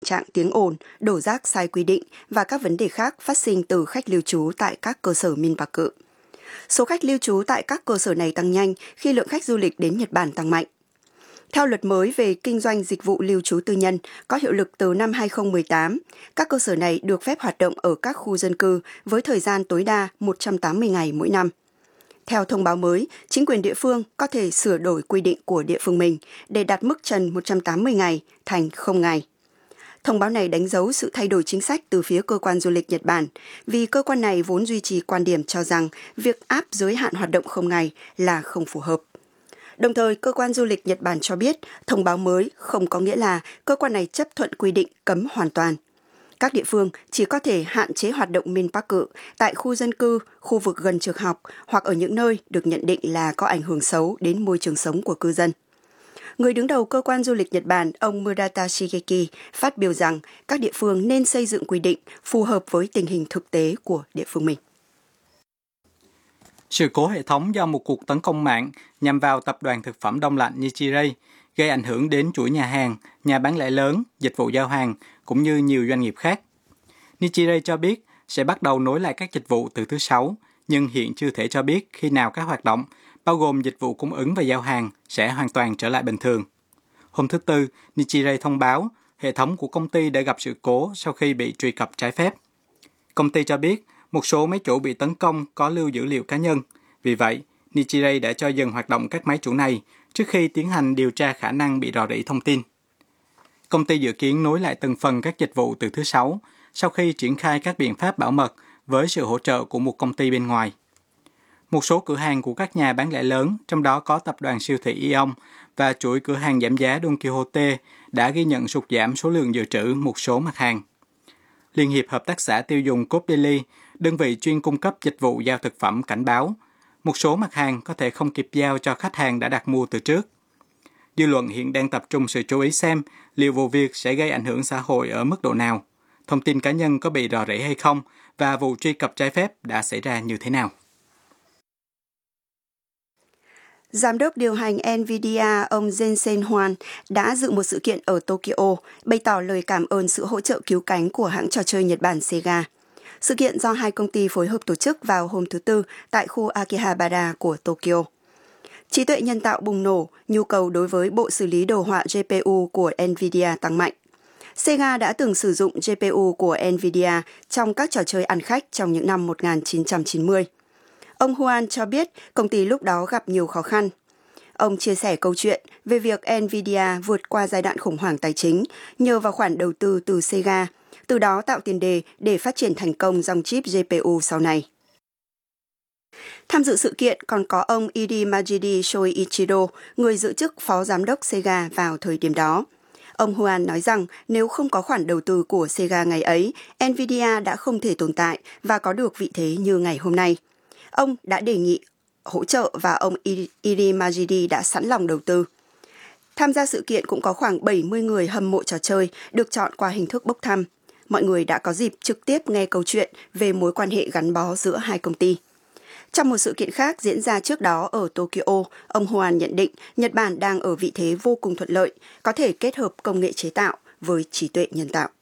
trạng tiếng ồn, đổ rác sai quy định và các vấn đề khác phát sinh từ khách lưu trú tại các cơ sở Minpaku. Số khách lưu trú tại các cơ sở này tăng nhanh khi lượng khách du lịch đến Nhật Bản tăng mạnh. Theo luật mới về kinh doanh dịch vụ lưu trú tư nhân có hiệu lực từ năm 2018, các cơ sở này được phép hoạt động ở các khu dân cư với thời gian tối đa 180 ngày mỗi năm. Theo thông báo mới, chính quyền địa phương có thể sửa đổi quy định của địa phương mình để đặt mức trần 180 ngày thành 0 ngày. Thông báo này đánh dấu sự thay đổi chính sách từ phía cơ quan du lịch Nhật Bản, vì cơ quan này vốn duy trì quan điểm cho rằng việc áp giới hạn hoạt động 0 ngày là không phù hợp. Đồng thời, cơ quan du lịch Nhật Bản cho biết thông báo mới không có nghĩa là cơ quan này chấp thuận quy định cấm hoàn toàn. Các địa phương chỉ có thể hạn chế hoạt động Minpaku tại khu dân cư, khu vực gần trường học hoặc ở những nơi được nhận định là có ảnh hưởng xấu đến môi trường sống của cư dân. Người đứng đầu cơ quan du lịch Nhật Bản, ông Murata Shigeki, phát biểu rằng các địa phương nên xây dựng quy định phù hợp với tình hình thực tế của địa phương mình. Sự cố hệ thống do một cuộc tấn công mạng nhằm vào tập đoàn thực phẩm đông lạnh Nichirai gây ảnh hưởng đến chuỗi nhà hàng, nhà bán lẻ lớn, dịch vụ giao hàng cũng như nhiều doanh nghiệp khác. Nichirai cho biết sẽ bắt đầu nối lại các dịch vụ từ thứ Sáu, nhưng hiện chưa thể cho biết khi nào các hoạt động, bao gồm dịch vụ cung ứng và giao hàng, sẽ hoàn toàn trở lại bình thường. Hôm thứ Tư, Nichirai thông báo hệ thống của công ty đã gặp sự cố sau khi bị truy cập trái phép. Công ty cho biết một số máy chủ bị tấn công có lưu dữ liệu cá nhân. Vì vậy, Nichirai đã cho dừng hoạt động các máy chủ này trước khi tiến hành điều tra khả năng bị rò rỉ thông tin. Công ty dự kiến nối lại từng phần các dịch vụ từ thứ Sáu sau khi triển khai các biện pháp bảo mật với sự hỗ trợ của một công ty bên ngoài. Một số cửa hàng của các nhà bán lẻ lớn, trong đó có tập đoàn siêu thị Aeon và chuỗi cửa hàng giảm giá Don Quixote, đã ghi nhận sụt giảm số lượng dự trữ một số mặt hàng. Liên hiệp Hợp tác xã tiêu dùng Coop Daily, đơn vị chuyên cung cấp dịch vụ giao thực phẩm, cảnh báo một số mặt hàng có thể không kịp giao cho khách hàng đã đặt mua từ trước. Dư luận hiện đang tập trung sự chú ý xem liệu vụ việc sẽ gây ảnh hưởng xã hội ở mức độ nào, thông tin cá nhân có bị rò rỉ hay không và vụ truy cập trái phép đã xảy ra như thế nào. Giám đốc điều hành NVIDIA ông Jensen Huang đã dự một sự kiện ở Tokyo, bày tỏ lời cảm ơn sự hỗ trợ cứu cánh của hãng trò chơi Nhật Bản Sega. Sự kiện do hai công ty phối hợp tổ chức vào hôm thứ Tư tại khu Akihabara của Tokyo. Trí tuệ nhân tạo bùng nổ, nhu cầu đối với bộ xử lý đồ họa GPU của NVIDIA tăng mạnh. Sega đã từng sử dụng GPU của NVIDIA trong các trò chơi ăn khách trong những năm 1990. Ông Huang cho biết công ty lúc đó gặp nhiều khó khăn. Ông chia sẻ câu chuyện về việc NVIDIA vượt qua giai đoạn khủng hoảng tài chính nhờ vào khoản đầu tư từ Sega, từ đó tạo tiền đề để phát triển thành công dòng chip GPU sau này. Tham dự sự kiện còn có ông Hide Majidi Shoichiro, người giữ chức phó giám đốc Sega vào thời điểm đó. Ông Huang nói rằng nếu không có khoản đầu tư của Sega ngày ấy, NVIDIA đã không thể tồn tại và có được vị thế như ngày hôm nay. Ông đã đề nghị hỗ trợ và ông Hide Majidi đã sẵn lòng đầu tư. Tham gia sự kiện cũng có khoảng 70 người hâm mộ trò chơi được chọn qua hình thức bốc thăm. Mọi người đã có dịp trực tiếp nghe câu chuyện về mối quan hệ gắn bó giữa hai công ty. Trong một sự kiện khác diễn ra trước đó ở Tokyo, ông Huang nhận định Nhật Bản đang ở vị thế vô cùng thuận lợi, có thể kết hợp công nghệ chế tạo với trí tuệ nhân tạo.